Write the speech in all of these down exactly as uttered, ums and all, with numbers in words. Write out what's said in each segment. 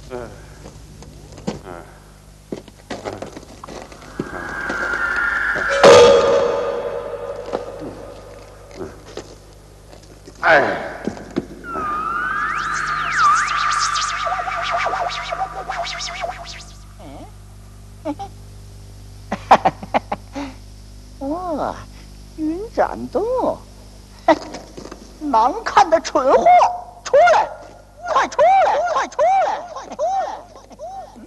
嗯嗯嗯哎。 哦，云展动，难看的蠢货，出来！快出来！快出来！快出来！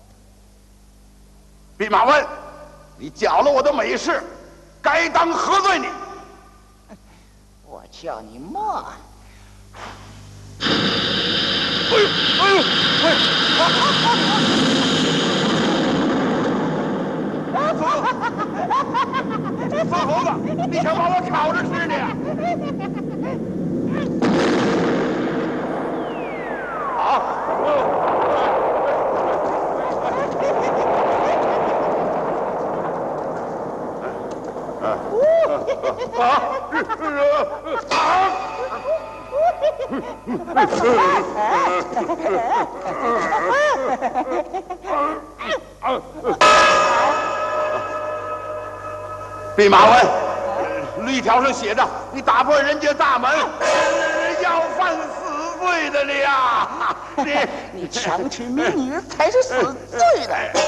弼马温，你搅了我的美事，该当何罪你？ 我叫你慢。 哎呦哎呦哎！疯猴子，你想把我烤着吃呢？啊！弼马温，律条上写着，你打破人家大门，要犯死罪的你呀！你你强娶民女才是死罪的。